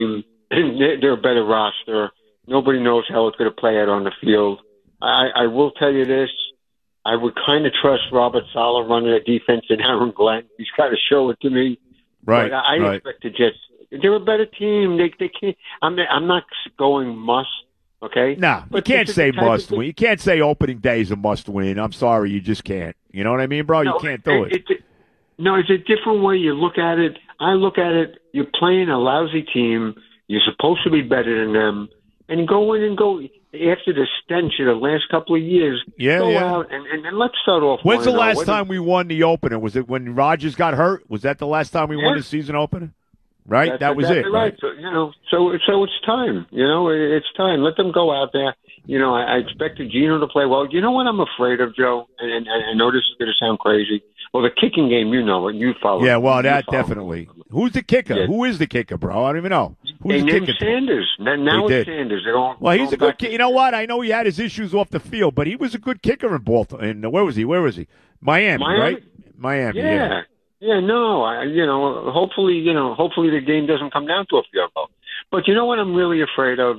team. They're a better roster. Nobody knows how it's going to play out on the field. I will tell you this. I would kind of trust Robert Saleh running a defense than Aaron Glenn. He's got to show it to me. Right. But I expect the Jets. They're a better team. They can't. I'm not going must. Okay. No, you can't say must win. You can't say opening day is a must win. I'm sorry, you just can't. You know what I mean, bro? You can't do it. It's a different way you look at it. I look at it. You're playing a lousy team. You're supposed to be better than them, and go in and go after the stench of the last couple of years. Go out and let's start off. When's the last time we won the opener? Was it when Rodgers got hurt? Was that the last time we won the season opener? Right, that was it. Right. So it's time. It's time. Let them go out there. I expected Geno to play well. You know what I'm afraid of, Joe? And I know this is going to sound crazy. Well, the kicking game, you follow. Yeah, well, that definitely. Who's the kicker? Yeah. Who is the kicker, bro? I don't even know. Who's the kicker? Sanders. Now it's Sanders. Well, he's a good kicker. You know what? I know he had his issues off the field, but he was a good kicker in Baltimore. And where was he? Miami, right? Miami. Yeah. Yeah, no, hopefully the game doesn't come down to a field goal. But you know what I'm really afraid of?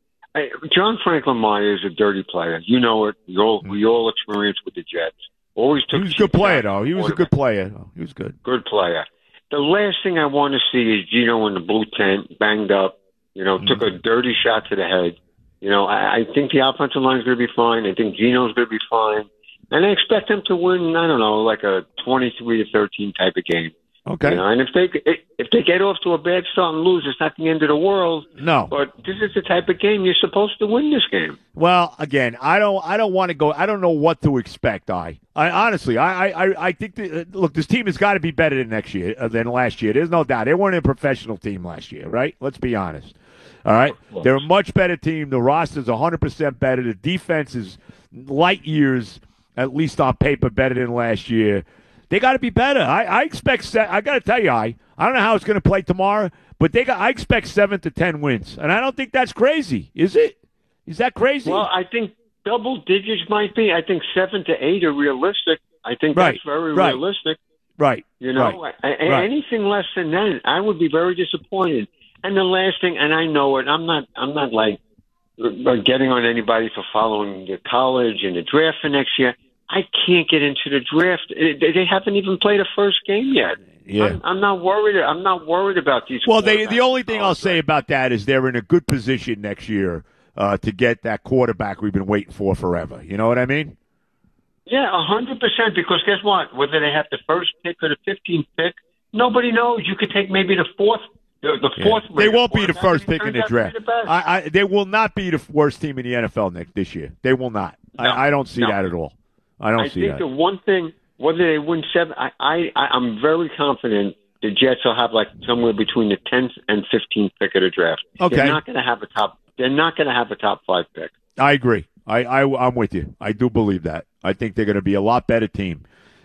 John Franklin Meyer is a dirty player. You know it. We all experienced with the Jets. Always took. He was a good player, though. He was a good player. He was good. Good player. The last thing I want to see is Geno in the blue tent, banged up. Took a dirty shot to the head. I think the offensive line is going to be fine. I think Geno's going to be fine. And I expect them to win, I don't know, like a 23-13 type of game. Okay. And if they get off to a bad start and lose, it's not the end of the world. No. But this is the type of game you're supposed to win this game. Well, again, I don't want to go. I don't know what to expect. I honestly, I think look, this team has got to be better than last year. There's no doubt. They weren't a professional team last year, right? Let's be honest. All right, they're a much better team. The roster's 100% better. The defense is light years, at least on paper, better than last year. They got to be better. I expect. I got to tell you, I don't know how it's going to play tomorrow, but I expect 7 to 10 wins, and I don't think that's crazy. Is it? Is that crazy? Well, I think double digits might be. I think 7 to 8 are realistic. I think that's very realistic. Right. Anything less than that, I would be very disappointed. And the last thing, and I know it, I'm not like getting on anybody for following the college and the draft for next year. I can't get into the draft. They haven't even played a first game yet. Yeah. I'm not worried. I'm not worried about these. Well, the only thing I'll say about that is they're in a good position next year to get that quarterback we've been waiting for forever. You know what I mean? Yeah, 100%. Because guess what? Whether they have the first pick or the 15th pick, nobody knows. You could take maybe the fourth. The fourth. They won't be the first pick in the draft. They will not be the worst team in the NFL this year. They will not. No, I don't see that at all. I think the one thing, whether they win 7, I'm very confident the Jets will have like somewhere between the 10th and 15th pick of the draft. Okay. They're not going to have a top. They're not going to have a top 5 pick. I agree. I'm with you. I do believe that. I think they're going to be a lot better team.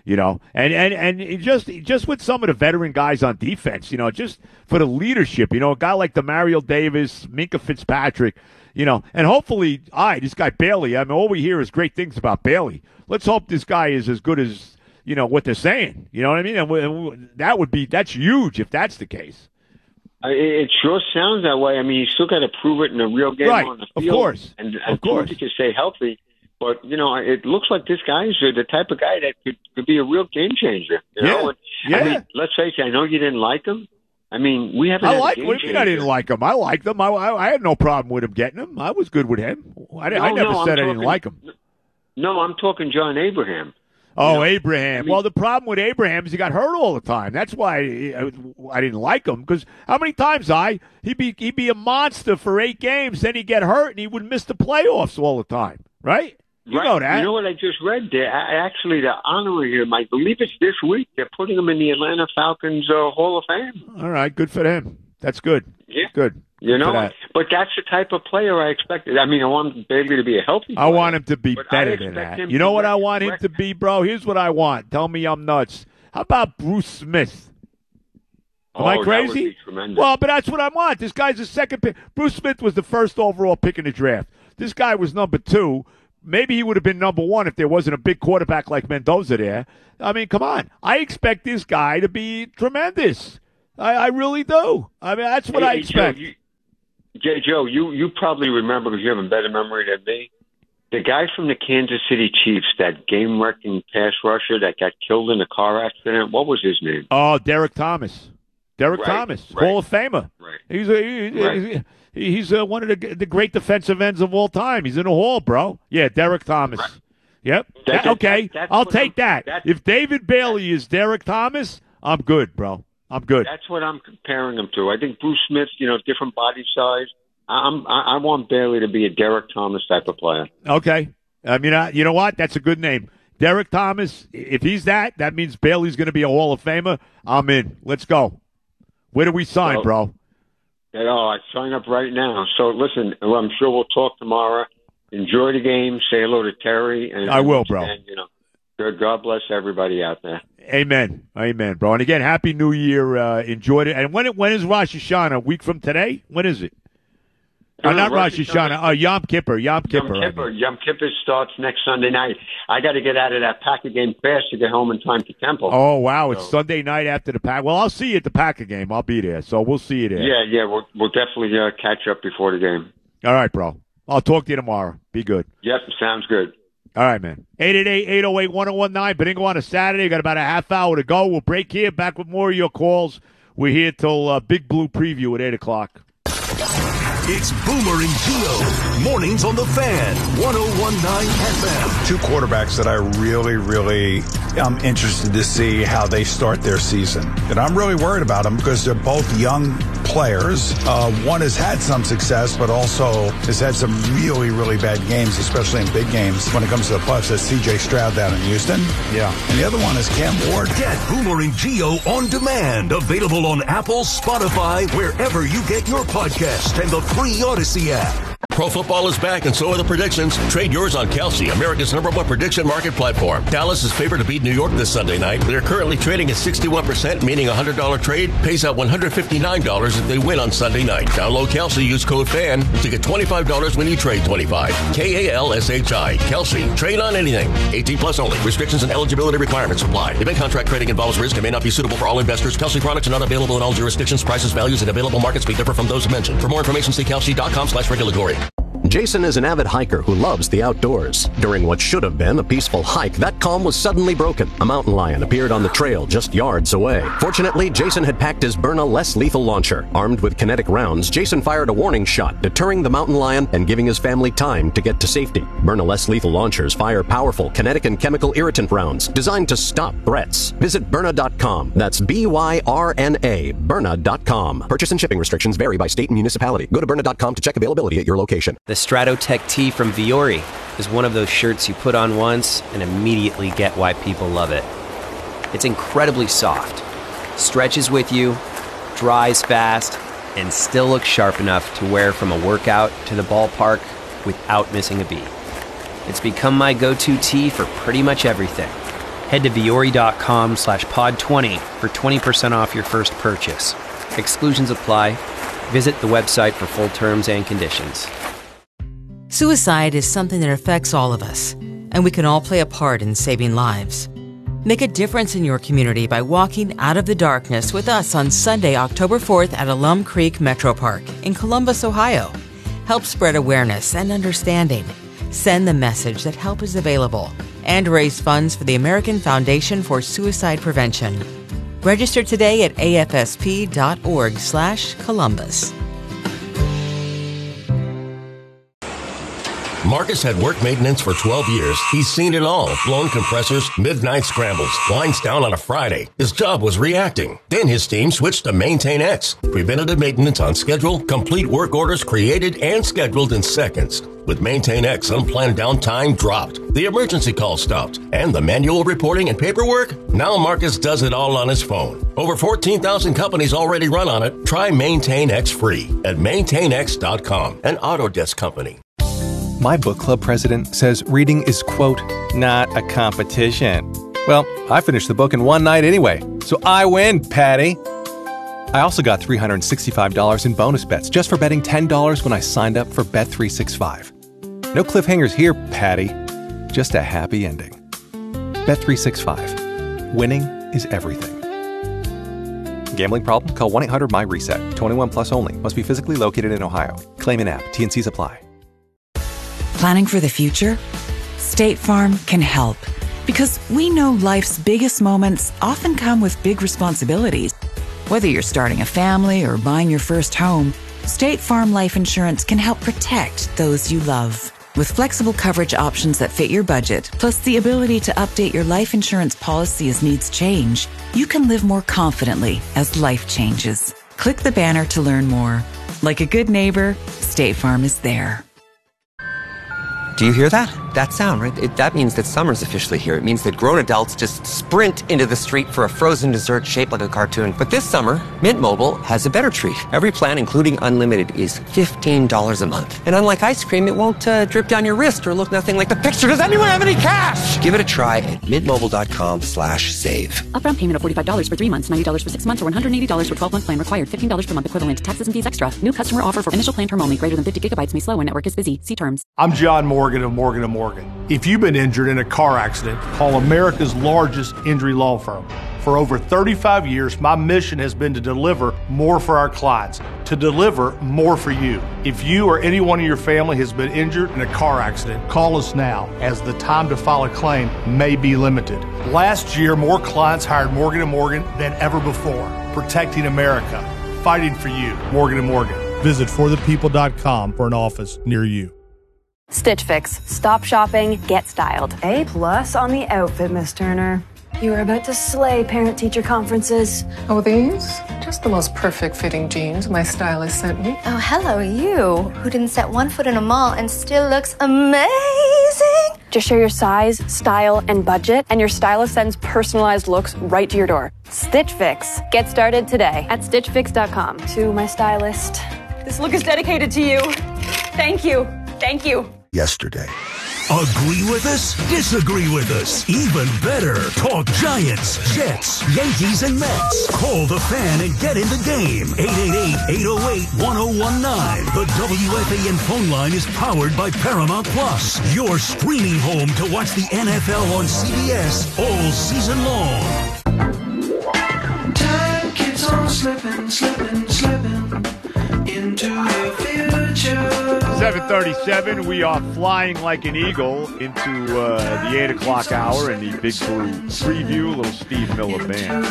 And just with some of the veteran guys on defense, just for the leadership, a guy like Demario Davis, Minkah Fitzpatrick, and hopefully, this guy Bailey. I mean, all we hear is great things about Bailey. Let's hope this guy is as good as what they're saying. You know what I mean? And that's huge if that's the case. It sure sounds that way. I mean, you still got to prove it in a real game on the field, of course, and prove it to stay healthy. But, it looks like this guy is the type of guy that could be a real game changer. I mean, let's face it, I know you didn't like him. I mean, we haven't had a game changer. I didn't like him. I liked him. I had no problem with him getting him. I was good with him. I never said I didn't like him. No, I'm talking John Abraham. Oh, Abraham. Well, the problem with Abraham is he got hurt all the time. That's why I didn't like him. Because how many times he'd be a monster for 8 games, then he'd get hurt, and he would miss the playoffs all the time, right? You know that. You know what I just read there? Actually, they're honoring him. I believe it's this week. They're putting him in the Atlanta Falcons Hall of Fame. All right, good for them. That's good. Yeah. Good. But that's the type of player I expected. I mean, I want Bailey to be a healthy player. I want him to be better than that. You know what I want him to be, bro? Here's what I want. Tell me I'm nuts. How about Bruce Smith? Am I crazy? That would be tremendous. Well, but that's what I want. This guy's the second pick. Bruce Smith was the first overall pick in the draft. This guy was number 2. Maybe he would have been number 1 if there wasn't a big quarterback like Mendoza there. I mean, come on. I expect this guy to be tremendous. I really do. I mean, that's what I expect. Joe, Joe, you probably remember because you have a better memory than me. The guy from the Kansas City Chiefs, that game-wrecking pass rusher that got killed in a car accident, what was his name? Oh, Derek Thomas. Thomas, Hall of Famer. Right. He's one of the great defensive ends of all time. He's in the Hall, bro. Yeah, Derek Thomas. Right. Yep. I'll take that. If David Bailey is Derek Thomas, I'm good, bro. I'm good. That's what I'm comparing him to. I think Bruce Smith, different body size. I want Bailey to be a Derek Thomas type of player. Okay. I mean, you know what? That's a good name. Derek Thomas, if he's that means Bailey's going to be a Hall of Famer. I'm in. Let's go. Where do we sign, bro? I sign up right now. So, listen, I'm sure we'll talk tomorrow. Enjoy the game. Say hello to Terry. And I will, bro. And, God bless everybody out there. Amen, bro. And again, Happy New Year. Enjoyed it. And when is Rosh Hashanah? A week from today? When is it? Not Rosh Hashanah. Yom Kippur. Yom Kippur starts next Sunday night. I got to get out of that Packer game fast to get home in time to Temple. Oh, wow. It's Sunday night after the Packer. Well, I'll see you at the Packer game. I'll be there. So we'll see you there. Yeah. We'll definitely catch up before the game. All right, bro. I'll talk to you tomorrow. Be good. Yep, sounds good. All right, man. 888-808-1019. Benigno on a Saturday. We got about a half hour to go. We'll break here. Back with more of your calls. We're here till Big Blue Preview at 8 o'clock. It's Boomer and Gio. Mornings on the Fan. 101.9 FM. Two quarterbacks that I really am interested to see how they start their season. And I'm really worried about them because they're both young players. One has had some success, but also has had some really bad games, especially in big games when it comes to the playoffs. That's C.J. Stroud down in Houston. Yeah. And the other one is Cam Ward. Get Boomer and Gio on demand. Available on Apple, Spotify, wherever you get your podcast, and the free Odyssey app. Pro football is back, and so are the predictions. Trade yours on Kalshi, America's #1 prediction market platform. Dallas is favored to beat New York this Sunday night. They're currently trading at 61%, meaning a $100 trade pays out $159 if they win on Sunday night. Download Kalshi, use code FAN to get $25 when you trade 25. Kalshi. Kalshi. Trade on anything. 18 plus only. Restrictions and eligibility requirements apply. Event contract trading involves risk and may not be suitable for all investors. Kalshi products are not available in all jurisdictions. Prices, values, and available markets may differ from those mentioned. For more information, see Kalshi.com/regulatory. Jason is an avid hiker who loves the outdoors. During what should have been a peaceful hike, that calm was suddenly broken. A mountain lion appeared on the trail just yards away. Fortunately, Jason had packed his Byrna less lethal launcher. Armed with kinetic rounds, Jason fired a warning shot, deterring the mountain lion and giving his family time to get to safety. Byrna less lethal launchers fire powerful kinetic and chemical irritant rounds designed to stop threats. Visit Byrna.com. That's Byrna. Byrna.com. Purchase and shipping restrictions vary by state and municipality. Go to Byrna.com to check availability at your location. The Stratotech tee from Viore is one of those shirts you put on once and immediately get why people love it. It's incredibly soft, stretches with you, dries fast, and still looks sharp enough to wear from a workout to the ballpark without missing a beat. It's become my go-to tee for pretty much everything. Head to Viore.com/pod20 for 20% off your first purchase. Exclusions apply. Visit the website for full terms and conditions. Suicide is something that affects all of us, and we can all play a part in saving lives. Make a difference in your community by walking out of the darkness with us on Sunday, October 4th at Alum Creek Metro Park in Columbus, Ohio. Help spread awareness and understanding. Send the message that help is available and raise funds for the American Foundation for Suicide Prevention. Register today at afsp.org/Columbus. Marcus had work maintenance for 12 years. He's seen it all. Blown compressors, midnight scrambles, lines down on a Friday. His job was reacting. Then his team switched to Maintain X. Preventative maintenance on schedule, complete work orders created and scheduled in seconds. With Maintain X, unplanned downtime dropped. The emergency call stopped. And the manual reporting and paperwork? Now Marcus does it all on his phone. Over 14,000 companies already run on it. Try Maintain X free at maintainx.com, an Autodesk company. My book club president says reading is, quote, not a competition. Well, I finished the book in one night anyway, so I win, Patty. I also got $365 in bonus bets just for betting $10 when I signed up for Bet365. No cliffhangers here, Patty. Just a happy ending. Bet365. Winning is everything. Gambling problem? Call 1-800-MY-RESET. 21 plus only. Must be physically located in Ohio. Claim in app. T&Cs apply. Planning for the future? State Farm can help. Because we know life's biggest moments often come with big responsibilities. Whether you're starting a family or buying your first home, State Farm Life Insurance can help protect those you love. With flexible coverage options that fit your budget, plus the ability to update your life insurance policy as needs change, you can live more confidently as life changes. Click the banner to learn more. Like a good neighbor, State Farm is there. Do you hear that? That sound, right? That means that summer's officially here. It means that grown adults just sprint into the street for a frozen dessert shaped like a cartoon. But this summer, Mint Mobile has a better treat. Every plan, including unlimited, is $15 a month. And unlike ice cream, it won't drip down your wrist or look nothing like the picture. Does anyone have any cash? Give it a try at mintmobile.com/save. Upfront payment of $45 for 3 months, $90 for 6 months, or $180 for 12-month plan required. $15 per month equivalent. Taxes and fees extra. New customer offer for initial plan term only. Greater than 50 gigabytes may slow when network is busy. See terms. I'm John Morgan of Morgan & Morgan. If you've been injured in a car accident, call America's largest injury law firm. For over 35 years, my mission has been to deliver more for our clients, to deliver more for you. If you or anyone in your family has been injured in a car accident, call us now, as the time to file a claim may be limited. Last year, more clients hired Morgan & Morgan than ever before, protecting America, fighting for you. Morgan & Morgan. Visit forthepeople.com for an office near you. Stitch Fix. Stop shopping, get styled. A+ on the outfit, Miss Turner. You are about to slay parent-teacher conferences. Oh, these? Just the most perfect fitting jeans my stylist sent me. Oh, hello, you, who didn't set one foot in a mall and still looks amazing. Just share your size, style, and budget, and your stylist sends personalized looks right to your door. Stitch Fix. Get started today at StitchFix.com. To my stylist. This look is dedicated to you. Thank you. Thank you. Yesterday. Agree with us? Disagree with us? Even better. Talk Giants, Jets, Yankees, and Mets. Call the Fan and get in the game. 888-808-1019. The WFAN phone line is powered by Paramount Plus. Your streaming home to watch the NFL on CBS all season long. Time keeps on slipping into the future. 7:37. We are flying like an eagle into the 8 o'clock hour in the Big Blue preview. Little Steve Miller Band.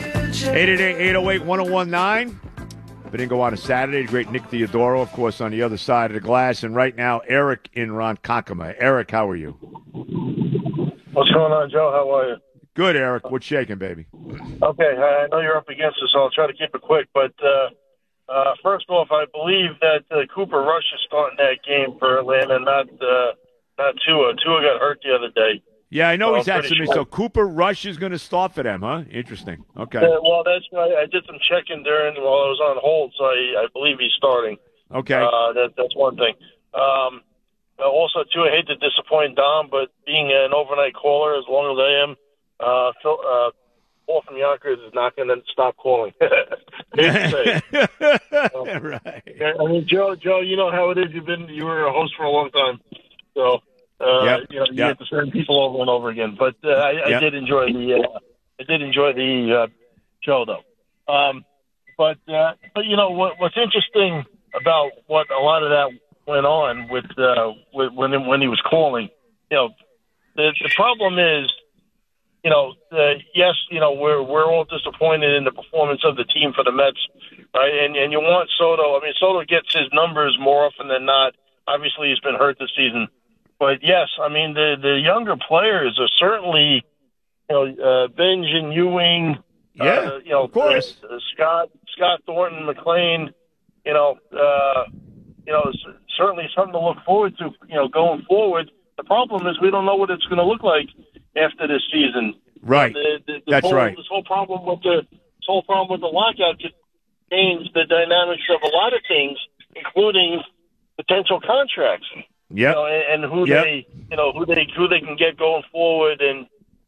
888-808-1019. Benigno on a Saturday. The great Nick Theodoro, of course, on the other side of the glass. And right now, Eric in Ronkonkoma. Eric, how are you? What's going on, Joe? How are you? Good, Eric. What's shaking, baby? Okay, I know you're up against it, so I'll try to keep it quick. But first off, I believe that Cooper Rush is starting that game for Atlanta, not Tua. Tua got hurt the other day. Yeah, I know he's had some. So Cooper Rush is going to start for them, huh? Interesting. Okay. Well, that's I did some checking while I was on hold, so I believe he's starting. Okay. That's one thing. Also, too, I hate to disappoint Dom, but being an overnight caller, as long as I am, Paul from Yonkers is not going to stop calling. Right. I mean, Joe, you know how it is. You were a host for a long time, so you get the same people over and over again. But I did enjoy the show, though. But you know what's interesting about what a lot of that went on with when he was calling. You know, the problem is. Yes, we're all disappointed in the performance of the team for the Mets, right? And you want Soto. I mean, Soto gets his numbers more often than not. Obviously, he's been hurt this season. But, yes, I mean, the younger players are certainly, Benj and Ewing, of course. Scott Thornton, McLean, certainly something to look forward to, going forward. The problem is we don't know what it's going to look like after this season. Right. That's right. This whole problem with the lockout could change the dynamics of a lot of things, including potential contracts. Yeah. And who they can get going forward, and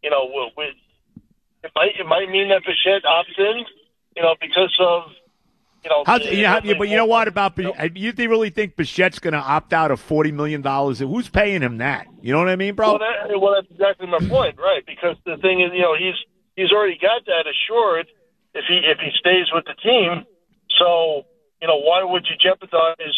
it might mean that Bichette opts in, because of. But you know what about you really think Bichette's going to opt out of $40 million? Who's paying him that? You know what I mean, bro? Well, that's exactly my point, right? Because the thing is, he's already got that assured, if he stays with the team. So, why would you jeopardize